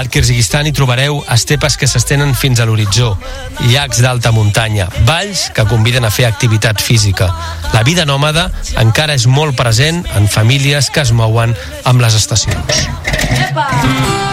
Al Kirguizistan hi trobareu estepes que s'estenen fins a l'horitzó, llacs d'alta muntanya, valls que conviden a fer activitat física. La vida nòmada encara és molt present en famílies que es mouen amb les estacions.